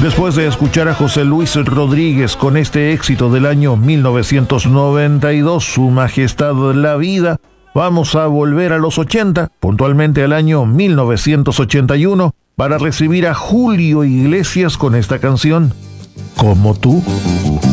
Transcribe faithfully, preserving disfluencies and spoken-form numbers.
Después de escuchar a José Luis Rodríguez con este éxito del año mil novecientos noventa y dos, Su Majestad la Vida, vamos a volver a los ochenta, puntualmente al año mil novecientos ochenta y uno, para recibir a Julio Iglesias con esta canción, Como tú.